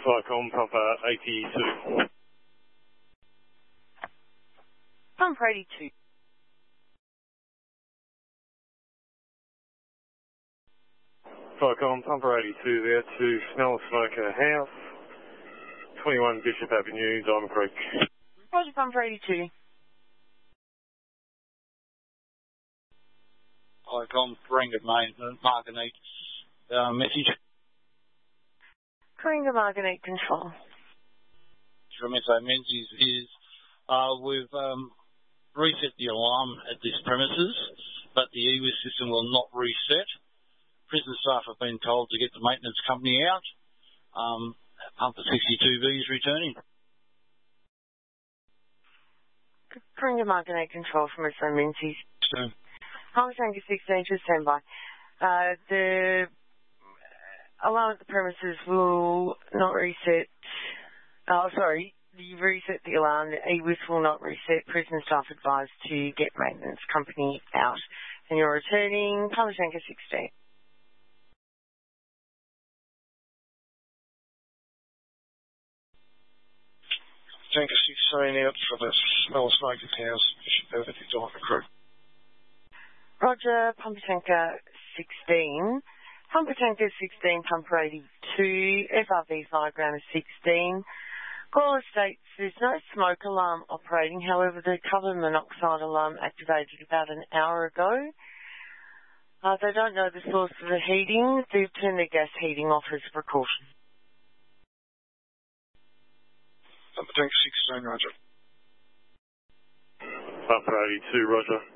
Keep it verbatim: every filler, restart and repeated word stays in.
Flycom, Pumper eighty-two. Pumper eighty-two. Flycom, Pumper eighty-two there to Smell Smoker House, twenty-one Bishop Avenue, Diamond Creek. Roger, Pumper eighty-two. Flycom, Coringa Marganite, uh, message. Coringa Marganite Control. From S O Menzies is, uh, we've um, reset the alarm at this premises, but the E W I S system will not reset. Prison staff have been told to get the maintenance company out. Um, Pumper sixty-two B is returning. Coringa Marganite Control from S O Menzies. So, Pumper Tanker sixteen to standby. Uh, the alarm at the premises will not reset. Oh, sorry. You reset the alarm. The E W I S will not reset. Prison staff advised to get maintenance company out. And you're returning Pumper Tanker sixteen. Tanker sixteen out for the Smell Smoker House, Bishop Avenue, Diamond Creek. Roger, Pumper Tanker sixteen. Pumper Tanker sixteen, Pumper eighty-two, F R V Fireground sixteen. Caller states there's no smoke alarm operating, however the carbon monoxide alarm activated about an hour ago. Uh, they don't know the source of the heating. They've turned their gas heating off as a precaution. Pumper Tanker sixteen, Roger. Pumper eighty-two, Roger.